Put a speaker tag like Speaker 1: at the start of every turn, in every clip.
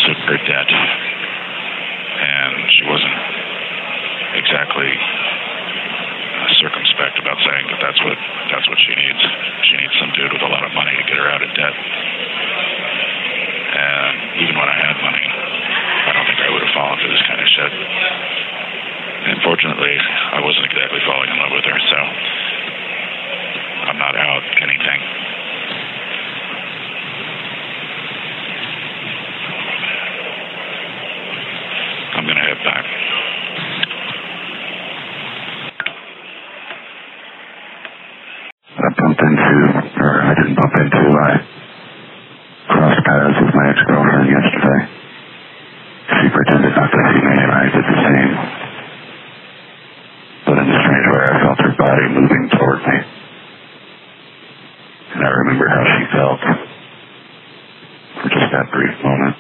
Speaker 1: her debt, and she wasn't exactly circumspect about saying that that's what she needs. She needs some dude with a lot of money to get her out of debt. And even when I had money, I don't think I would have fallen for this kind of shit. And fortunately, I wasn't exactly falling in love with her, so I'm not out anything. I'm going to head back.
Speaker 2: I crossed paths with my ex-girlfriend yesterday. She pretended not to see me, and I did the same. But in a strange way, I felt her body moving toward me. And I remember how she felt for just that brief moment.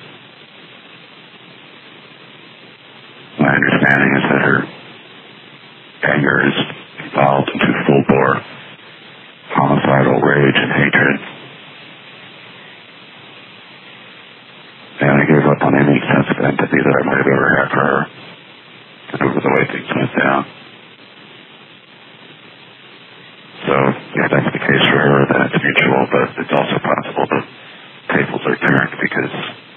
Speaker 2: My understanding is that her anger is evolved into full-bore homicidal rage and hatred. And I gave up on any sense of empathy that I might have ever had for her over the way things went down. So, if that's the case for her, then it's mutual, but it's also possible that tables are turned because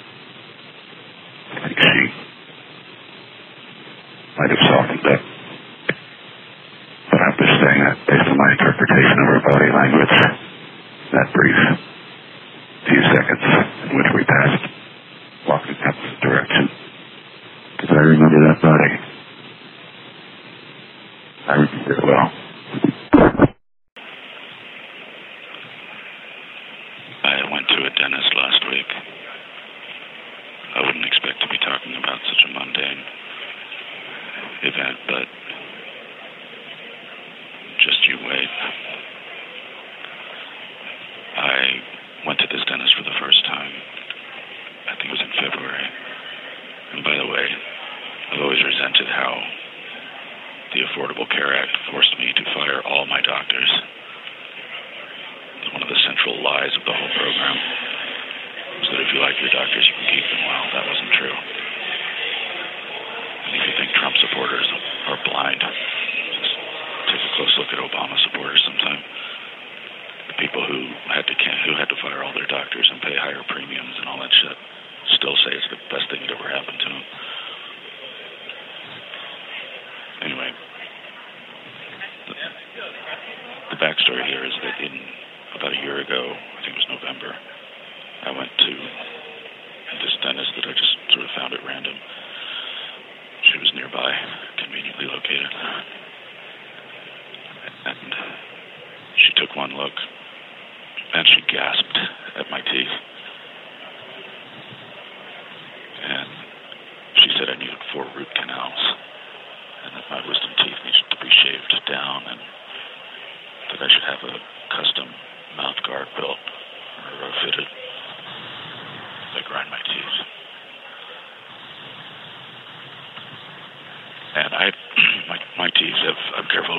Speaker 2: I think she might have softened up. But I'm just saying that based on my interpretation of her body language, that brief few seconds in which we passed walking that direction. Because I remember that body. I remember it well.
Speaker 1: I went to a dentist last week. I wouldn't expect to be talking about such a mundane event, but just you wait. I went to this dentist for the first time. I think it was in February. And by the way, I've always resented how the Affordable Care Act forced me to fire all my doctors. It's one of the central lies of the whole program was that if you like your doctors, you can keep them. Well, that wasn't true. And if you think Trump supporters are blind, just take a close look at Obama supporters sometime. The people who had to fire all their doctors and pay higher premiums and all that shit still say it's the best thing that ever happened to them. Anyway, the backstory here is that about a year ago, I think it was November, I went to this dentist that I just sort of found at random. She was nearby, conveniently located. And she took one look, and she gasped at my teeth. And she said I needed 4 root canals, and that my wisdom teeth needed to be shaved down, and that I should have a custom mouth guard built or fitted as I grind my teeth. And my teeth I'm careful.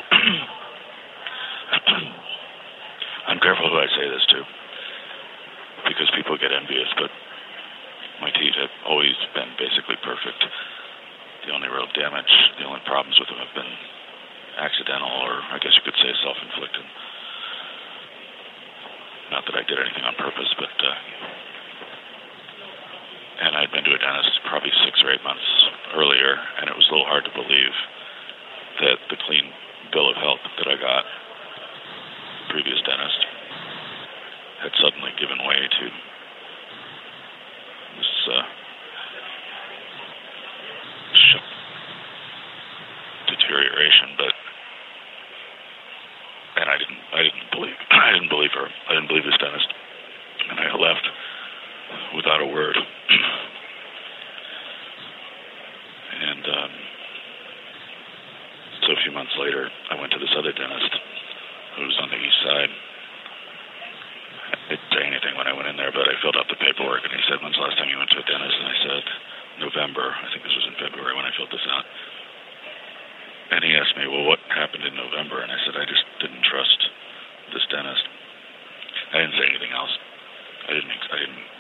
Speaker 1: I'm careful who I say this to, because people get envious, but my teeth have always been basically perfect. The only real damage, the only problems with them have been accidental, or I guess you could say self-inflicted. Not that I did anything on purpose, but and I'd been to a dentist probably 6 or 8 months earlier, and it was a little hard to believe that the clean bill of health that I got the previous dentist had suddenly given way to this deterioration. But and I didn't believe her. I didn't believe this dentist, and I left without a word. And so a few months later, I went to this other dentist who was on the east side. I didn't say anything when I went in there, but I filled out the paperwork, and he said, "When's the last time you went to a dentist?" And I said, "November." I think this was in February when I filled this out. And he asked me, "Well, what happened in November?" And I said, "I just didn't trust this dentist." I didn't say anything else. I didn't